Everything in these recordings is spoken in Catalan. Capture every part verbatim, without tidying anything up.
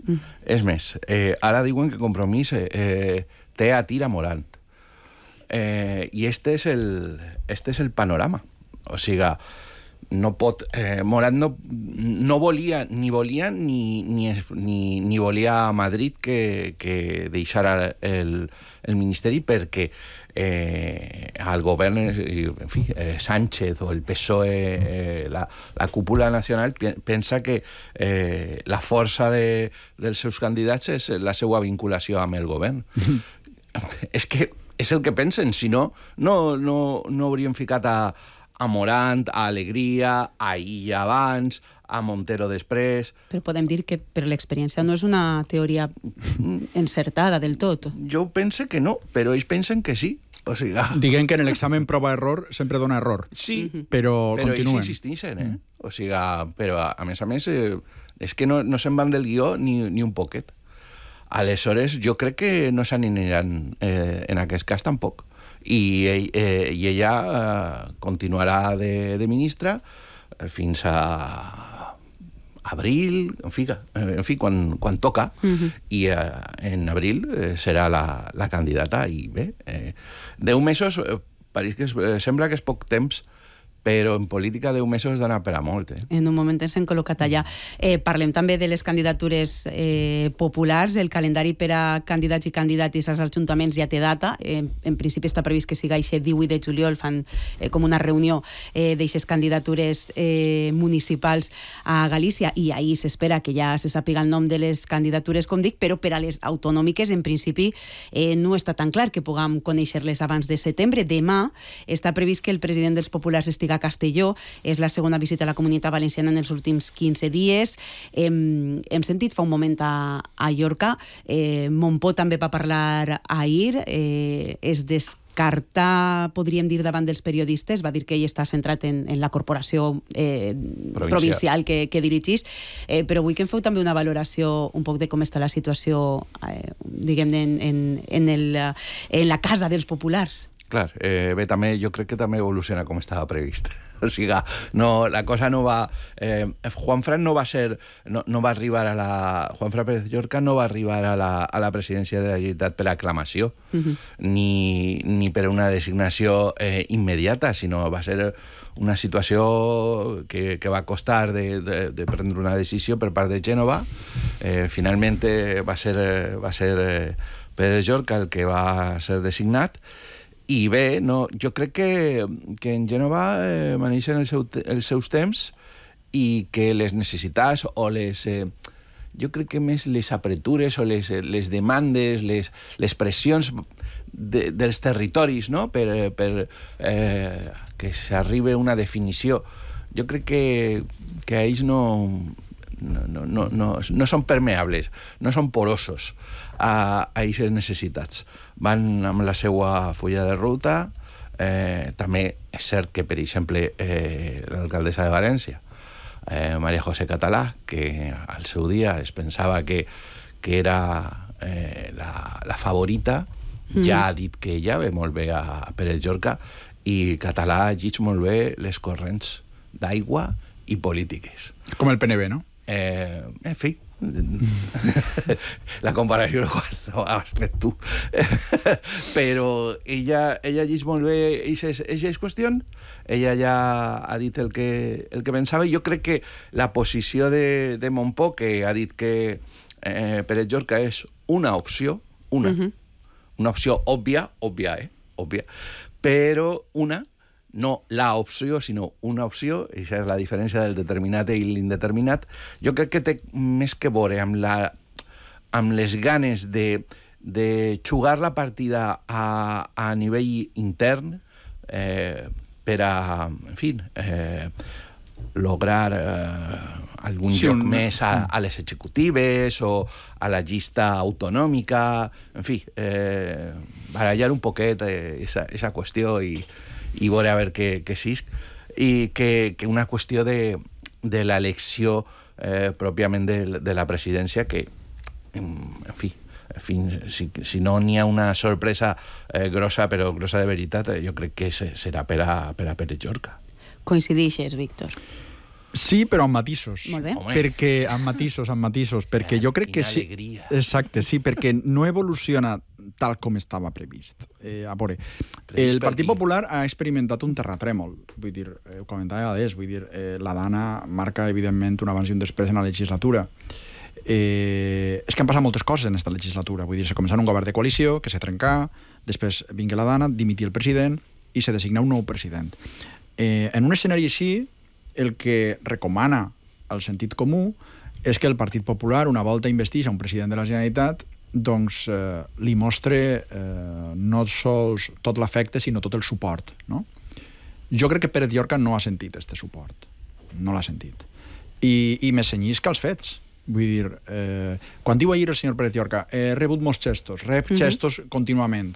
Mm. És més, eh, ara diuen que Compromís eh, eh, té a tir a Morant. Eh, I este és, el, este és el panorama. O sigui, no pot... Eh, Morant no, no volia, ni volia ni, ni, ni, ni volia a Madrid que, que deixara el, el ministeri perquè eh, el govern, en fi, eh, Sánchez o el P S O E, eh, la, la cúpula nacional, pensa que eh, la força de, dels seus candidats és la seva vinculació amb el govern. És que és el que pensen, si no, no, no, no hauríem ficat a, a Morant, a Alegria, a Illa abans, a Montero després... Però podem dir que per l'experiència no és una teoria encertada del tot. Jo pense que no, però ells pensen que sí. O sigui... Diguem que en l'examen prova-error sempre dona error. Sí, però, però continuen. ells insisteixen, eh? O sigui, però a més a més eh, és que no, no se'n van del guió ni, ni un poquet. Aleshores, jo crec que no s'aniran eh, en aquest cas tampoc. I, eh, i ella eh, continuarà de, de ministra fins a abril, en fi, en fi quan, quan toca, uh-huh. i eh, en abril eh, serà la, la candidata. I bé, eh, deu mesos, eh, pareix que es, eh, sembla que és poc temps, però en política deu mesos dona per a molt. Eh? En un moment ens hem col·locat allà. Eh, parlem també de les candidatures eh, populars. El calendari per a candidats i candidates als ajuntaments ja té data. Eh, en principi està previst que siga aquest divuit de juliol, fan eh, com una reunió eh, d'aixes candidatures eh, municipals a Galícia, i ahir s'espera que ja se sàpiga el nom de les candidatures, com dic, però per a les autonòmiques, en principi, eh, no està tan clar que puguem conèixer-les abans de setembre. Demà està previst que el president dels populars estigui a Castelló. És la segona visita a la Comunitat Valenciana en els últims quinze dies. Hem, hem sentit fa un moment a, a Llorca. Eh, Montpó també va parlar ahir. Eh, es descarta, podríem dir, davant dels periodistes. Va dir que ell està centrat en, en la corporació eh, provincial, provincial que, que dirigís. Eh, però vull que em feu també una valoració un poc de com està la situació, eh, diguem-ne, en, en, en, el, en la casa dels populars. Clar, eh, bé, també, jo crec que també evoluciona com estava previst. O sigui, no, la cosa no va... Eh, Juanfran no va ser... No, no va arribar a la... Juanfran Pérez Llorca no va arribar a la, a la presidència de la Generalitat per aclamació, uh-huh. ni, ni per una designació eh, immediata, sinó va ser una situació que, que va costar de, de, de prendre una decisió per part de Gènova. Eh, finalment va ser, va ser eh, Pérez Llorca el que va ser designat. I bé, no, jo crec que, que en Gènova eh, maneixen el seu, els seus temps i que les necessitats o les... Eh, jo crec que més les apretures o les, les demandes, les, les pressions de, dels territoris, no?, per, per eh, que s'arribi a una definició. Jo crec que, que ells no... No, no, no, no, no són permeables, no són porosos a aquestes necessitats. Van amb la seva fulla de ruta. Eh, també és cert que, per exemple, eh, l'alcaldessa de València, eh, María José Català, que al seu dia es pensava que, que era eh, la, la favorita, mm. ja ha dit que ella ve molt bé a Pérez Llorca, i Català llig molt bé les corrents d'aigua i polítiques. Com el P N B, no? Eh, en fi, la comparació igual no has fet tu. Però ella, ella llig molt bé aquesta qüestió. Ella ja ha dit el que, el que pensava. Jo crec que la posició de, de Montpó, que ha dit que eh, Pérez Llorca és una opció, una, uh-huh. una opció òbvia, òbvia, eh? Òbvia, però una, no la opció, sinó una opció, i això és la diferència del determinat i l'indeterminat. Jo crec que té més que veure amb, la, amb les ganes de, de jugar la partida a, a nivell intern eh, per a, en fi, eh, lograr eh, algun sí, lloc un... més a, a les executives o a la llista autonòmica, en fi, eh, barallar un poquet aquesta eh, qüestió i i veure a veure què, què sisc, i que, que una qüestió de, de l'elecció eh, pròpiament de, de la presidència que, en fi, en fi si, si no n'hi ha una sorpresa eh, grossa, però grossa de veritat, eh, jo crec que serà per a, per a Pérez Llorca. Coincideixes, Víctor? Sí, però amb matisos. Molt bé. Home. Perquè, amb matisos, amb matisos, perquè jo crec que Quina sí... alegria. Exacte, sí, perquè no evoluciona tal com estava previst. Eh, a veure, Previst el per Partit qui? Popular ha experimentat un terratrèmol. Vull dir, eh, ho comentava abans, vull dir, eh, la Dana marca, evidentment, un abans i un després en la legislatura. Eh, és que han passat moltes coses en aquesta legislatura. Vull dir, se comença un govern de coalició, que se trencà, després vinga la Dana, dimitir el president i se designa un nou president. Eh, en un escenari així, el que recomana el sentit comú és que el Partit Popular, una volta investiix a un president de la Generalitat, doncs eh, li mostre eh, no sols tot l'afecte, sinó tot el suport. No? Jo crec que Pérez Llorca no ha sentit aquest suport. No l'ha sentit. I, i me cenyisc als fets. Vull dir, eh, quan diu ahir el senyor Pérez Llorca, he rebut molts gestos, rep mm-hmm. gestos contínuament.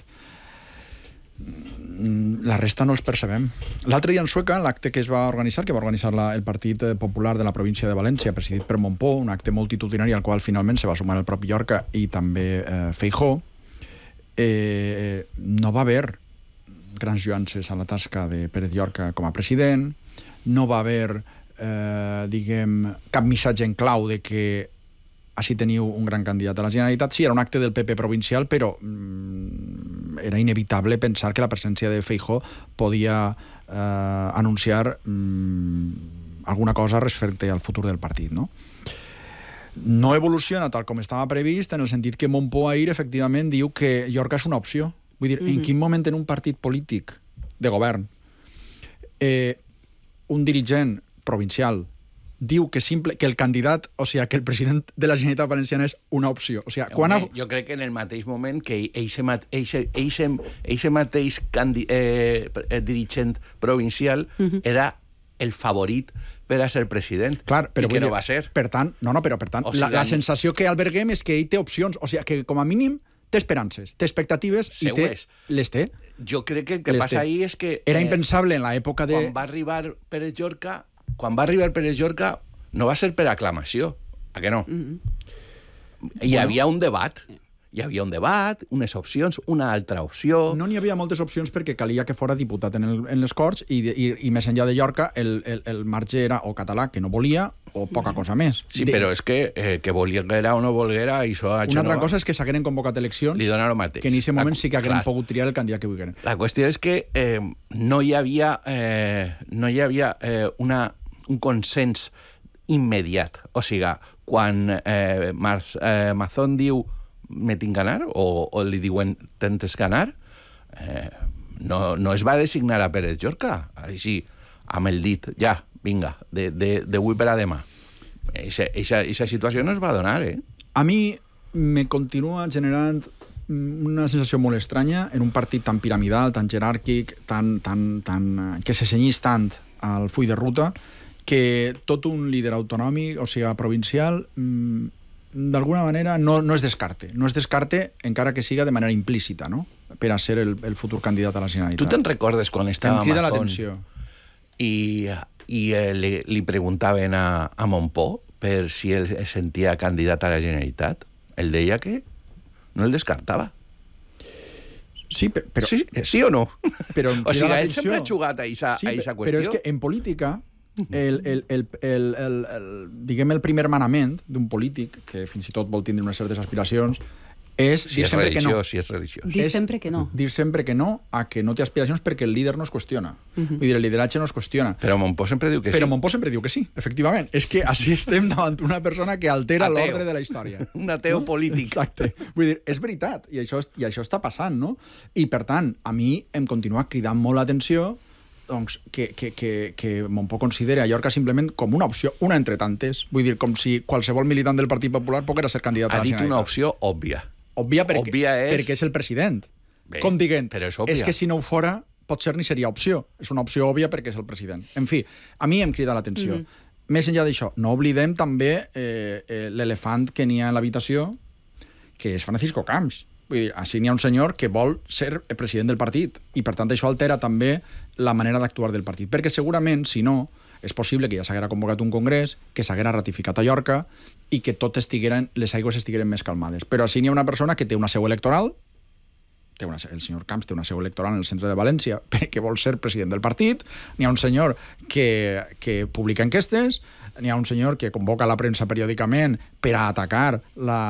La resta no els percebem. L'altre dia en Sueca, l'acte que es va organitzar, que va organitzar la, el Partit Popular de la província de València, presidit per Montpó, un acte multitudinari al qual finalment se va sumar el propi Llorca i també eh, Feijóo, eh, no va haver grans lluances a la tasca de Pérez Llorca com a president, no va haver, eh, diguem, cap missatge en clau de que així teniu un gran candidat a la Generalitat. Sí, era un acte del P P provincial, però mm, era inevitable pensar que la presència de Feijóo podia eh, anunciar mm, alguna cosa respecte al futur del partit, no? No evoluciona tal com estava previst, en el sentit que Montpó ahir, efectivament, diu que Llorca és una opció. Vull dir, mm-hmm. en quin moment en un partit polític de govern eh, un dirigent provincial diu que simple que el candidat, o sigui, que el president de la Generalitat Valenciana és una opció. O sigui, quan Home, ha... jo crec que en el mateix moment que eixe mateix candi, eh, dirigent provincial uh-huh. era el favorit per a ser president. Clar, però i que dir, no va ser. Per tant, no, no, però per tant, O sigui, la, la sensació que alberguem és que ell té opcions, o sigui, que com a mínim té esperances, té expectatives i té... Les té. Jo crec que el que Les passa té. ahí és que... Era impensable en l'època de... Quan va arribar Pérez Llorca, quan va arribar Pérez Llorca, no va ser per aclamació, a que no? Mm-hmm. Hi Bueno. havia un debat, hi havia un debat, unes opcions, una altra opció... No n'hi havia moltes opcions perquè calia que fora diputat en, el, en les Corts i, i, i més enllà de Llorca el, el, el marge era o català, que no volia, o poca cosa més. Sí, de... però és que eh, que volguera o no volguera, això a Una altra Genova cosa és que s'hagueren convocat eleccions, li dona el mateix. que en aquest moment La- sí que hagueren clar. pogut triar el candidat que vulgueren. La qüestió és que eh, no hi havia, eh, no hi havia eh, una, un consens immediat. O sigui, quan eh, Mars, eh, Mazón diu me tinc ganar, o, o li diuen tentes ganar, eh, no, no es va designar a Pérez Llorca, així, amb el dit, ja, vinga, de, de, d'avui per a demà. Eixa situació no es va donar, eh? A mi me continua generant una sensació molt estranya en un partit tan piramidal, tan jeràrquic, tan, tan, tan, eh, que se cenyís tant al full de ruta, que tot un líder autonòmic, o sigui, provincial, mmm, d'alguna manera no, no es descarte. No es descarte, encara que siga de manera implícita, no? Per a ser el, el futur candidat a la Generalitat. Tu te'n recordes quan estava Em crida Mazón l'atenció. i, i eh, li, li preguntaven a, a Montpó per si ell es sentia candidat a la Generalitat? Ell deia que no el descartava. Sí, pe- però... Sí, sí o no? Però em O crida sigui, ell l'atenció. sempre ha jugat a eixa, Sí, a eixa però és qüestió. que en política el, el, el, el, el, el, diguem el primer manament d'un polític, que fins i tot vol tindre unes certes aspiracions, és Si dir és sempre que religió, no. si és religiós. Dir És sempre que no. Dir sempre que no a que no té aspiracions perquè el líder no es qüestiona. Uh-huh. Vull dir, el lideratge no es qüestiona. Però Montpó sempre diu que Però sí. Montpó sempre diu que sí, efectivament. És que així estem davant una persona que altera Ateu. l'ordre de la història. Un ateu polític. Exacte. Vull dir, és veritat, i això, i això està passant, no? I, per tant, a mi em continua cridant molt l'atenció doncs, que, que, que, que Montpó considera Llorca simplement com una opció, una entre tantes. Vull dir, com si qualsevol militant del Partit Popular poguera ser candidat Ha a la dit Generalitat. una opció òbvia. Òbvia perquè, Òbvia és- perquè és el president. Bé, Com diguent, però és òbvia. és que si no ho fora, potser ni seria opció. És una opció òbvia perquè és el president. En fi, a mi em crida l'atenció. Mm-hmm. Més enllà d'això, no oblidem també eh, eh, l'elefant que n'hi ha en l'habitació, que és Francisco Camps. Vull dir, així n'hi ha un senyor que vol ser el president del partit, i per tant això altera també la manera d'actuar del partit. Perquè segurament, si no, és possible que ja s'haguera convocat un congrés, que s'haguera ratificat a Llorca i que tot estigueren, les aigües estigueren més calmades. Però així n'hi ha una persona que té una seu electoral, té una, el senyor Camps té una seu electoral en el centre de València perquè vol ser president del partit, n'hi ha un senyor que, que publica enquestes, n'hi ha un senyor que convoca la premsa periòdicament per a atacar la,